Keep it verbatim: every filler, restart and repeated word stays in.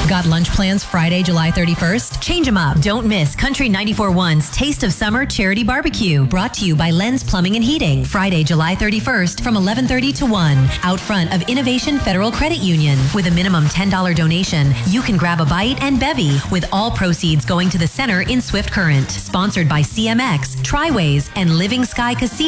Got lunch plans Friday, July thirty-first? Change them up. Don't miss Country ninety-four point one's Taste of Summer Charity Barbecue, brought to you by Lens Plumbing and Heating. Friday, July thirty-first from eleven thirty to one, out front of Innovation Federal Credit Union. With a minimum ten dollars donation, you can grab a bite and bevy, with all proceeds going to the center in Swift Current. Sponsored by C M X, Triways, and Living Sky Casino.